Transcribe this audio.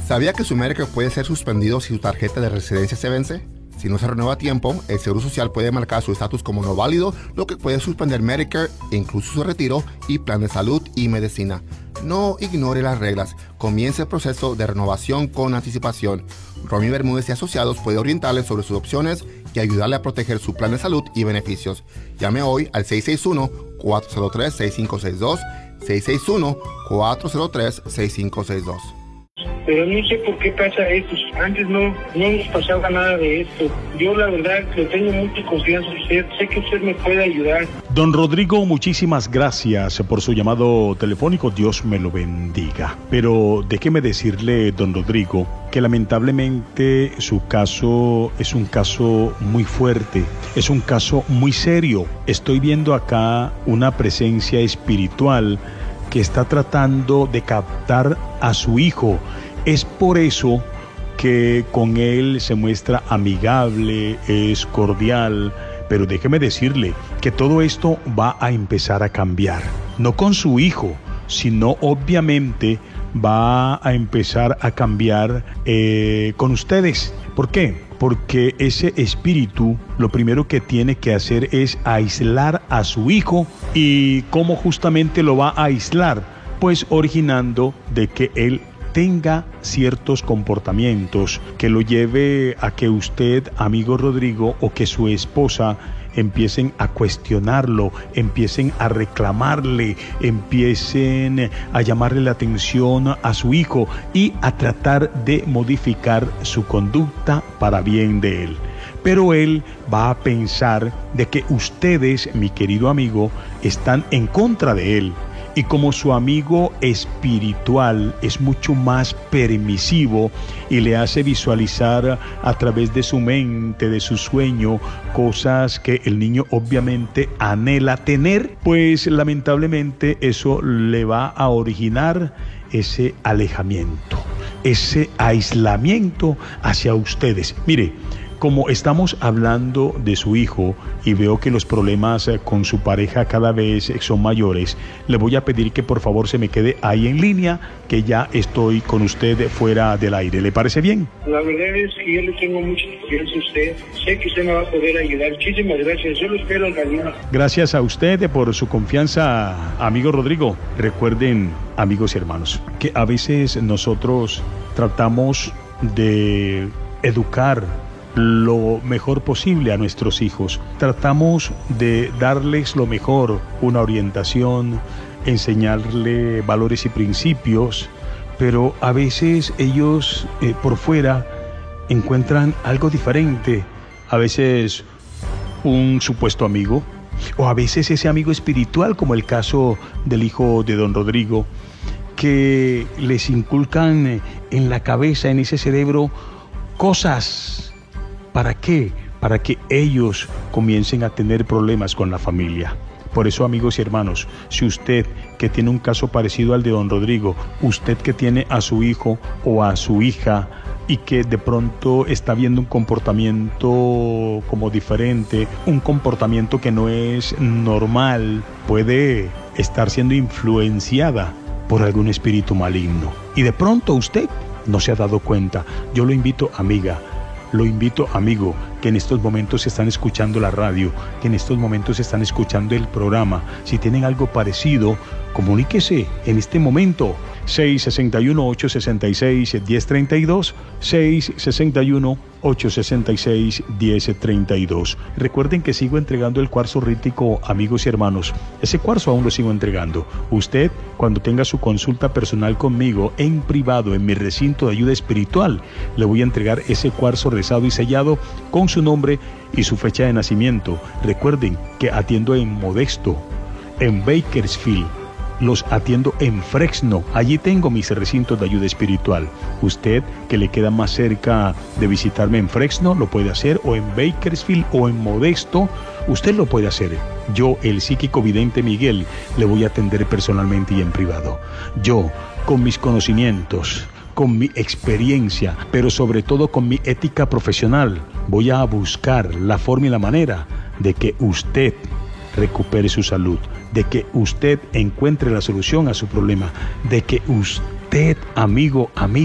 ¿Sabía que su Medicare puede ser suspendido si su tarjeta de residencia se vence? Si no se renueva a tiempo, el Seguro Social puede marcar su estatus como no válido, lo que puede suspender Medicare, incluso su retiro y plan de salud y medicina. No ignore las reglas. Comience el proceso de renovación con anticipación. Romy Bermúdez y Asociados puede orientarle sobre sus opciones y ayudarle a proteger su plan de salud y beneficios. Llame hoy al 661-403-6562, 661-403-6562. Pero no sé por qué pasa esto. Antes no nos pasaba nada de esto. Yo la verdad le tengo mucha confianza en usted. Sé que usted me puede ayudar. Don Rodrigo, muchísimas gracias por su llamado telefónico. Dios me lo bendiga. Pero déjeme decirle, don Rodrigo, que lamentablemente su caso es un caso muy fuerte. Es un caso muy serio. Estoy viendo acá una presencia espiritual que está tratando de captar a su hijo. Es por eso que con él se muestra amigable, es cordial, pero déjeme decirle que todo esto va a empezar a cambiar. No con su hijo, sino obviamente va a empezar a cambiar con ustedes. ¿Por qué? Porque ese espíritu lo primero que tiene que hacer es aislar a su hijo. ¿Y cómo justamente lo va a aislar? Pues originando de que él tenga ciertos comportamientos que lo lleve a que usted, amigo Rodrigo, o que su esposa empiecen a cuestionarlo, empiecen a reclamarle, empiecen a llamarle la atención a su hijo y a tratar de modificar su conducta para bien de él. Pero él va a pensar de que ustedes, mi querido amigo, están en contra de él. Y como su amigo espiritual es mucho más permisivo y le hace visualizar a través de su mente, de su sueño, cosas que el niño obviamente anhela tener, pues lamentablemente eso le va a originar ese alejamiento, ese aislamiento hacia ustedes. Mire, como estamos hablando de su hijo y veo que los problemas con su pareja cada vez son mayores, le voy a pedir que por favor se me quede ahí en línea, que ya estoy con usted fuera del aire. ¿Le parece bien? La verdad es que yo le tengo mucha confianza a usted. Sé que usted me va a poder ayudar. Muchísimas gracias. Yo lo espero en la línea. Gracias a usted por su confianza, amigo Rodrigo. Recuerden, amigos y hermanos, que a veces nosotros tratamos de educar lo mejor posible a nuestros hijos. Tratamos de darles lo mejor, una orientación, enseñarle valores y principios, pero a veces ellos por fuera encuentran algo diferente. A veces un supuesto amigo, o a veces ese amigo espiritual, como el caso del hijo de don Rodrigo, que les inculcan en la cabeza, en ese cerebro, cosas. ¿Para qué? Para que ellos comiencen a tener problemas con la familia. Por eso, amigos y hermanos, si usted que tiene un caso parecido al de don Rodrigo, usted que tiene a su hijo o a su hija y que de pronto está viendo un comportamiento como diferente, un comportamiento que no es normal, puede estar siendo influenciada por algún espíritu maligno. Y de pronto usted no se ha dado cuenta. Yo lo invito, amiga, lo invito, amigo, que en estos momentos están escuchando la radio, que en estos momentos están escuchando el programa. Si tienen algo parecido, comuníquese en este momento. 661-866-1032, 661-866-1032. Recuerden que sigo entregando el cuarzo rítmico, amigos y hermanos. Ese cuarzo aún lo sigo entregando. Usted, cuando tenga su consulta personal conmigo, en privado, en mi recinto de ayuda espiritual, le voy a entregar ese cuarzo rezado y sellado con su nombre y su fecha de nacimiento. Recuerden que atiendo en Modesto, en Bakersfield, los atiendo en Fresno. Allí tengo mis recintos de ayuda espiritual. Usted que le queda más cerca de visitarme en Fresno, lo puede hacer, o en Bakersfield o en Modesto, usted lo puede hacer. Yo, el psíquico vidente Miguel, le voy a atender personalmente y en privado. Yo, con mis conocimientos, con mi experiencia, pero sobre todo con mi ética profesional, voy a buscar la forma y la manera de que usted recupere su salud, de que usted encuentre la solución a su problema, de que usted, amigo, amiga,